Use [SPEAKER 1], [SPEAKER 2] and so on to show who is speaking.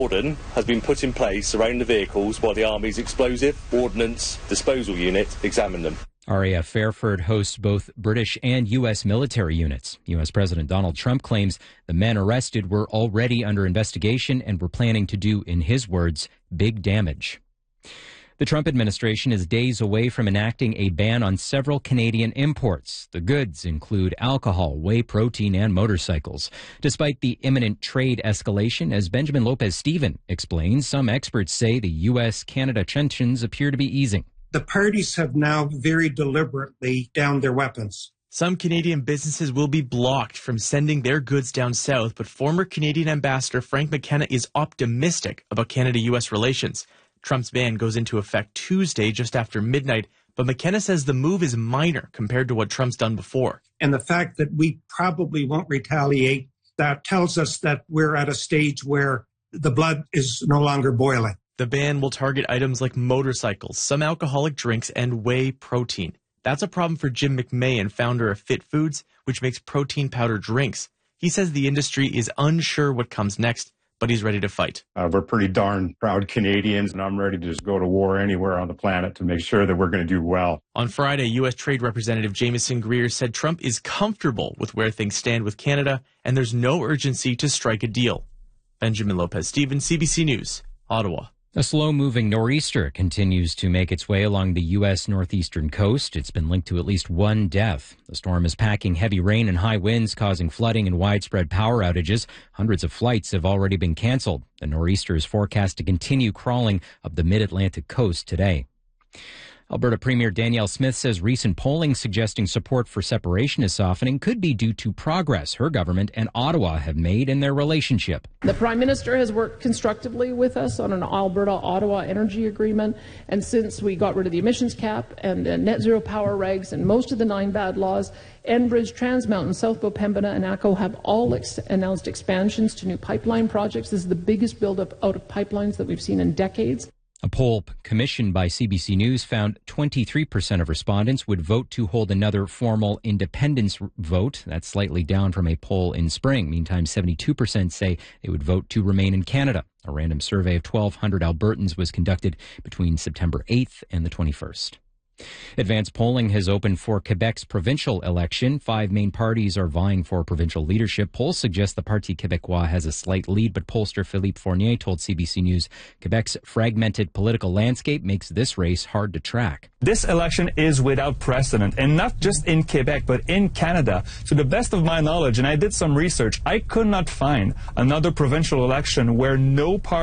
[SPEAKER 1] Cordon has been put in place around the vehicles while the Army's explosive ordnance disposal unit examine them.
[SPEAKER 2] RAF Fairford hosts both British and U.S. military units. U.S. President Donald Trump claims the men arrested were already under investigation and were planning to do, in his words, big damage. The Trump administration is days away from enacting a ban on several Canadian imports. The goods include alcohol, whey protein, and motorcycles. Despite the imminent trade escalation, as Benjamin Lopez-Steven explains, some experts say the U.S.-Canada tensions appear to be easing.
[SPEAKER 3] The parties have now very deliberately downed their weapons.
[SPEAKER 4] Some Canadian businesses will be blocked from sending their goods down south, but former Canadian Ambassador Frank McKenna is optimistic about Canada-U.S. relations. Trump's ban goes into effect Tuesday just after midnight, but McKenna says the move is minor compared to what Trump's done before.
[SPEAKER 3] And the fact that we probably won't retaliate, that tells us that we're at a stage where the blood is no longer boiling.
[SPEAKER 4] The ban will target items like motorcycles, some alcoholic drinks, and whey protein. That's a problem for Jim McMahon, founder of Fit Foods, which makes protein powder drinks. He says the industry is unsure what comes next, but he's ready to fight.
[SPEAKER 5] We're pretty darn proud Canadians, and I'm ready to just go to war anywhere on the planet to make sure that we're going to do well.
[SPEAKER 4] On Friday, U.S. Trade Representative Jameson Greer said Trump is comfortable with where things stand with Canada, and there's no urgency to strike a deal. Benjamin Lopez-Steven, CBC News, Ottawa.
[SPEAKER 2] A slow-moving nor'easter continues to make its way along the U.S. northeastern coast. It's been linked to at least one death. The storm is packing heavy rain and high winds, causing flooding and widespread power outages. Hundreds of flights have already been canceled. The nor'easter is forecast to continue crawling up the mid-Atlantic coast today. Alberta Premier Danielle Smith says recent polling suggesting support for separation is softening could be due to progress her government and Ottawa have made in their relationship.
[SPEAKER 6] The Prime Minister has worked constructively with us on an Alberta-Ottawa energy agreement, and since we got rid of the emissions cap and net zero power regs and most of the 9 bad laws, Enbridge, Trans Mountain, South Bow, Pembina and ATCO have all announced expansions to new pipeline projects. This is the biggest build-up out of pipelines that we've seen in decades.
[SPEAKER 2] A poll commissioned by CBC News found 23% of respondents would vote to hold another formal independence vote. That's slightly down from a poll in spring. Meantime, 72% say they would vote to remain in Canada. A random survey of 1,200 Albertans was conducted between September 8th and the 21st. Advanced polling has opened for Quebec's provincial election. 5 main parties are vying for provincial leadership. Polls suggest the Parti Québécois has a slight lead, but pollster Philippe Fournier told CBC News Quebec's fragmented political landscape makes this race hard to track.
[SPEAKER 7] This election is without precedent, and not just in Quebec, but in Canada. To the best of my knowledge, and I did some research, I could not find another provincial election where no party